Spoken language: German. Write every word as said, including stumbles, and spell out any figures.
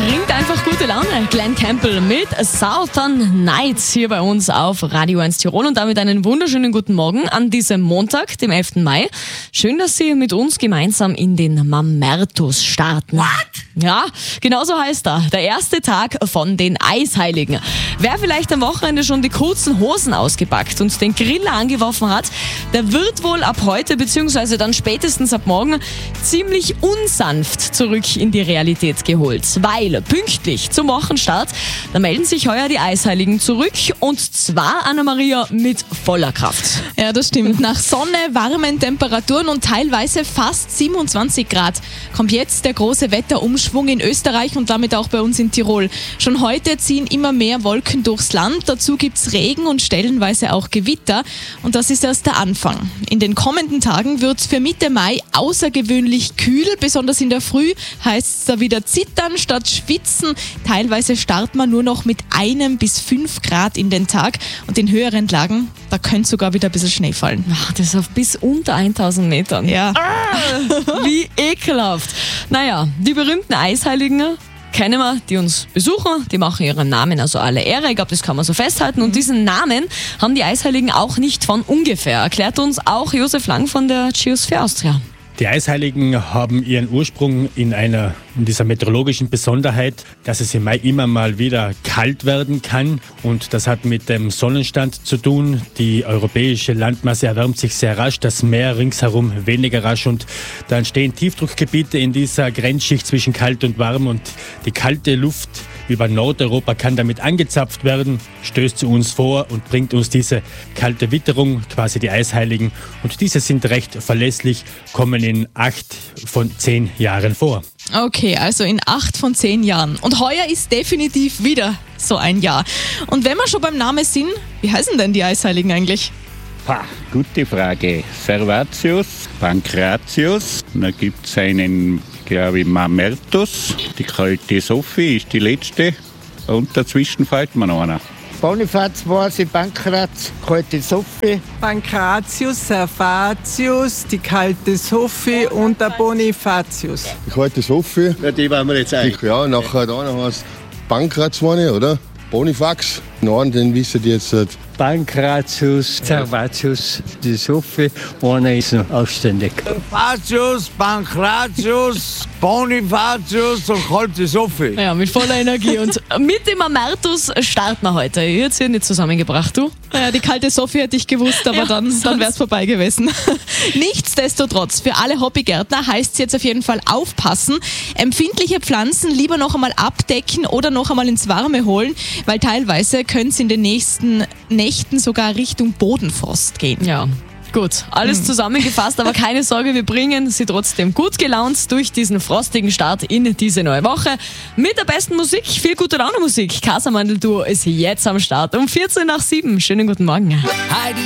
bringt einfach gute Laune. Glenn Campbell mit Southern Nights hier bei uns auf Radio eins Tirol und damit einen wunderschönen guten Morgen an diesem Montag, dem elften Mai. Schön, dass Sie mit uns gemeinsam in den Mamertus starten. What? Ja, genau so heißt er. Der erste Tag von den Eisheiligen. Wer vielleicht am Wochenende schon die kurzen Hosen ausgepackt und den Grill angeworfen hat, der wird wohl ab heute bzw. dann spätestens ab morgen ziemlich unsanft zurück in die Realität geholt. Weil pünktlich zum Wochenstart, da melden sich heuer die Eisheiligen zurück und zwar, Anna-Maria, mit voller Kraft. Ja, das stimmt. Nach Sonne, warmen Temperaturen und teilweise fast siebenundzwanzig Grad kommt jetzt der große Wetterumschwung in Österreich und damit auch bei uns in Tirol. Schon heute ziehen immer mehr Wolken durchs Land. Dazu gibt's Regen und stellenweise auch Gewitter. Und das ist erst der Anfang. In den kommenden Tagen wird's für Mitte Mai außergewöhnlich kühl. Besonders in der Früh heißt es da wieder zittern statt schwitzen. Teilweise startet man nur noch mit einem bis fünf Grad in den Tag. Und in höheren Lagen, da könnte sogar wieder ein bisschen Schnee fallen. Ach, das ist auf bis unter tausend Metern. Ja. Ah, wie ekelhaft. Naja, die berühmten Eisheiligen kennen wir, die uns besuchen, die machen ihren Namen also alle Ehre. Ich glaube, das kann man so festhalten. Und diesen Namen haben die Eisheiligen auch nicht von ungefähr. Erklärt uns auch Josef Lang von der Geosphere Austria. Die Eisheiligen haben ihren Ursprung in einer in dieser meteorologischen Besonderheit, dass es im Mai immer mal wieder kalt werden kann. Und das hat mit dem Sonnenstand zu tun. Die europäische Landmasse erwärmt sich sehr rasch, das Meer ringsherum weniger rasch. Und da entstehen Tiefdruckgebiete in dieser Grenzschicht zwischen kalt und warm. Und die kalte Luft über Nordeuropa kann damit angezapft werden, stößt zu uns vor und bringt uns diese kalte Witterung, quasi die Eisheiligen. Und diese sind recht verlässlich, kommen in acht von zehn Jahren vor. Okay, also in acht von zehn Jahren. Und heuer ist definitiv wieder so ein Jahr. Und wenn wir schon beim Namen sind, wie heißen denn die Eisheiligen eigentlich? Ha, gute Frage. Servatius, Pankratius, dann gibt es einen, glaube ich, Mamertus. Die kalte Sophie ist die letzte. Und dazwischen fällt mir noch einer. Bonifaz, Borsi, Pankraz, kalte Sophie. Pankratius, Servatius, die kalte Sophie und der Bonifatius. Die kalte Sophie. Ja, die waren wir jetzt eigentlich. Ja, nachher da noch heißt Pankraz, oder? Bonifax. Nein, den wissen die jetzt nicht. Pankratius, Servatius, die Sophie, einer ist noch ausständig. Servatius, Pankratius, Bonifatius und kalte Sophie. Ja, mit voller Energie. Und mit dem Mamertus starten wir heute. Ich hätte es hier nicht zusammengebracht, du? Ja, die kalte Sophie hätte ich gewusst, aber Ja, dann, sonst- dann wäre es vorbei gewesen. Nichtsdestotrotz, für alle Hobbygärtner heißt es jetzt auf jeden Fall aufpassen. Empfindliche Pflanzen lieber noch einmal abdecken oder noch einmal ins Warme holen, weil teilweise könnte es in den nächsten Nächten sogar Richtung Bodenfrost gehen. Ja. Gut, alles zusammengefasst, aber keine Sorge, wir bringen Sie trotzdem gut gelaunt durch diesen frostigen Start in diese neue Woche. Mit der besten Musik, viel gute Laune Musik. Casamandel Duo ist jetzt am Start um vierzehn nach sieben. Schönen guten Morgen.